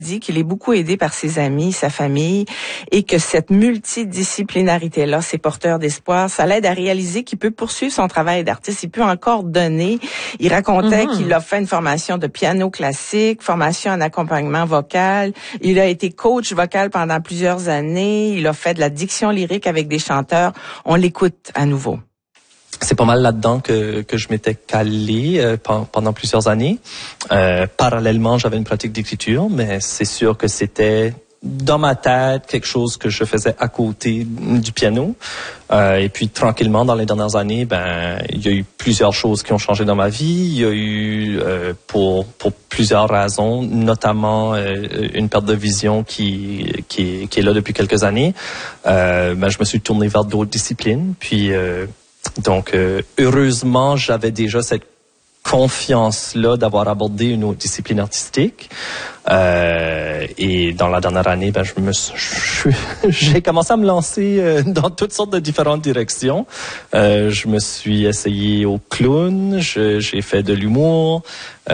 dit qu'il est beaucoup aidé par ses amis, sa famille, et que cette multidisciplinarité-là, c'est porteur d'espoir. Ça l'aide à réaliser qu'il peut poursuivre son travail d'artiste. Il peut encore donner. Il racontait qu'il a fait une formation de piano classique, formation en accompagnement vocal. Il a été coach vocal pendant plusieurs années. Il a fait de la diction lyrique avec des chanteurs. On l'écoute à nouveau. C'est pas mal là-dedans que je m'étais calé pendant plusieurs années. Parallèlement, j'avais une pratique d'écriture, mais c'est sûr que c'était dans ma tête quelque chose que je faisais à côté du piano. Et puis tranquillement, dans les dernières années, il y a eu plusieurs choses qui ont changé dans ma vie. Il y a eu pour plusieurs raisons, notamment une perte de vision qui est là depuis quelques années. Je me suis tourné vers d'autres disciplines. Puis donc, heureusement, j'avais déjà cette confiance-là d'avoir abordé une autre discipline artistique. Et dans la dernière année, j'ai commencé à me lancer dans toutes sortes de différentes directions. Je me suis essayé au clown, j'ai fait de l'humour,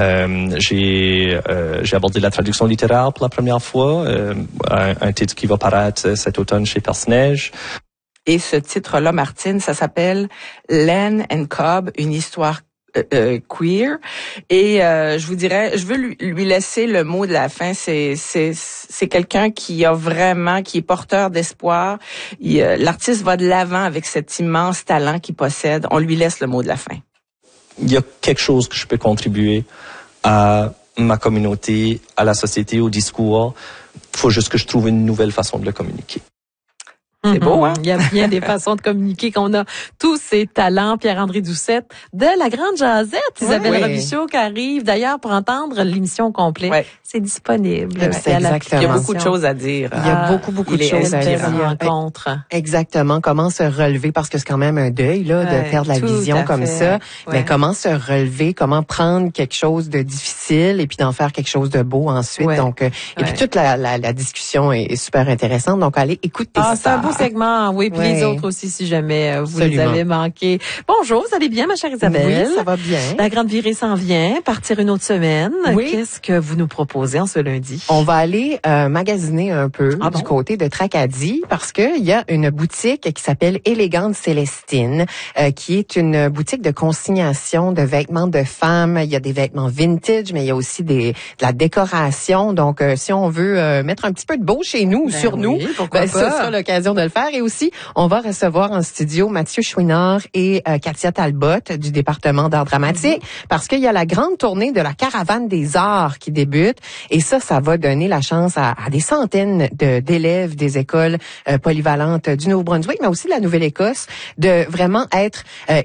j'ai abordé la traduction littéraire pour la première fois, un titre qui va paraître cet automne chez Perce-Neige. Et ce titre-là, Martine, ça s'appelle Len and Cobb, une histoire queer. Et je veux lui laisser le mot de la fin. C'est quelqu'un qui est porteur d'espoir. L'artiste va de l'avant avec cet immense talent qu'il possède. On lui laisse le mot de la fin. Il y a quelque chose que je peux contribuer à ma communauté, à la société, au discours. Il faut juste que je trouve une nouvelle façon de le communiquer. C'est beau, hein? Il y a bien des façons de communiquer qu'on a tous ces talents. Pierre-André Doucette de La Grande Jazette. Isabelle Robichaud qui arrive d'ailleurs pour entendre l'émission complète. Ouais. C'est disponible. Exactement. Il y a beaucoup de choses à dire. Il y a beaucoup de choses à dire. Exactement. Comment se relever, parce que c'est quand même un deuil, là, de perdre la vision comme ça. Ouais. Mais comment se relever, comment prendre quelque chose de difficile et puis d'en faire quelque chose de beau ensuite. Ouais. Donc, et puis toute la discussion est super intéressante. Donc, allez écouter ça. C'est un beau segment, oui. Puis les autres aussi, si jamais vous les avez manqués. Bonjour, vous allez bien, ma chère Isabelle? Oui, ça va bien. La grande virée s'en vient. Partir une autre semaine. Oui. Qu'est-ce que vous nous proposez en ce lundi? On va aller magasiner un peu du côté de Tracadie parce que il y a une boutique qui s'appelle Élégante Célestine, qui est une boutique de consignation de vêtements de femmes. Il y a des vêtements vintage, mais il y a aussi de la décoration. Donc, si on veut mettre un petit peu de beau chez nous, sur nous, ce sera l'occasion de le faire. Et aussi, on va recevoir en studio Mathieu Chouinard et Katia Talbot du département d'art dramatique parce qu'il y a la grande tournée de la Caravane des Arts qui débute. Et ça va donner la chance à des centaines d'élèves des écoles polyvalentes du Nouveau-Brunswick, mais aussi de la Nouvelle-Écosse, de vraiment être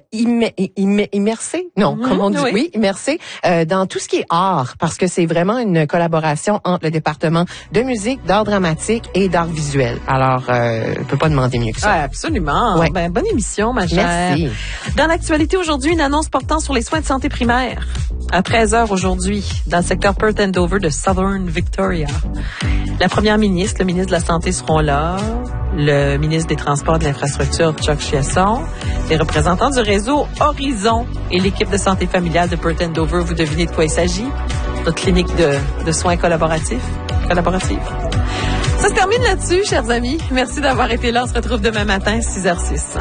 immersés, comment on dit, immersés dans tout ce qui est art, parce que c'est vraiment une collaboration entre le département de musique, d'art dramatique et d'art visuel. Alors, on peut pas demander mieux que ça. Ouais, absolument. Ouais. Bonne émission, ma chère. Merci. Dans l'actualité aujourd'hui, une annonce portant sur les soins de santé primaire. À 13h aujourd'hui, dans le secteur Perth and Dover de Southern Victoria. La première ministre, le ministre de la Santé seront là, le ministre des Transports et de l'Infrastructure, Chuck Chiasson, les représentants du réseau Horizon et l'équipe de santé familiale de Perth and Dover. Vous devinez de quoi il s'agit? Notre clinique de soins collaboratifs. Ça se termine là-dessus, chers amis. Merci d'avoir été là. On se retrouve demain matin, 6h06.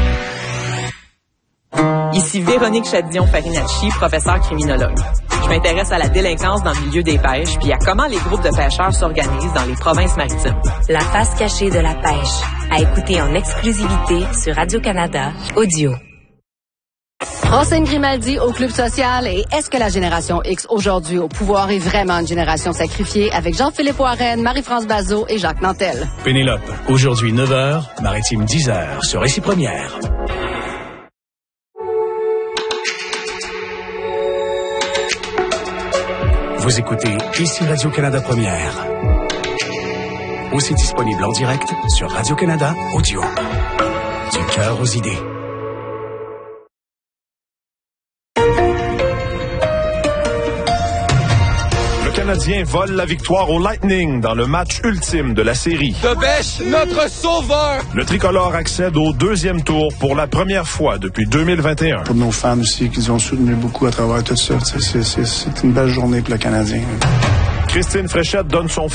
Ici Véronique Chadillon-Farinacci, professeure criminologue. Je m'intéresse à la délinquance dans le milieu des pêches puis à comment les groupes de pêcheurs s'organisent dans les provinces maritimes. La face cachée de la pêche, à écouter en exclusivité sur Radio-Canada Audio. Roselyne Grimaldi au Club Social et est-ce que la génération X aujourd'hui au pouvoir est vraiment une génération sacrifiée avec Jean-Philippe Warren, Marie-France Bazot et Jacques Nantel. Pénélope, aujourd'hui 9h, Maritime 10h sur Ici Première. Vous écoutez Ici Radio-Canada Première. Aussi disponible en direct sur Radio-Canada Audio. Du cœur aux idées. Le Canadien vole la victoire au Lightning dans le match ultime de la série. Debèche, notre sauveur! Le tricolore accède au deuxième tour pour la première fois depuis 2021. Pour nos fans aussi, qui nous ont soutenus beaucoup à travers tout ça, c'est une belle journée pour le Canadien. Christine Fréchette donne son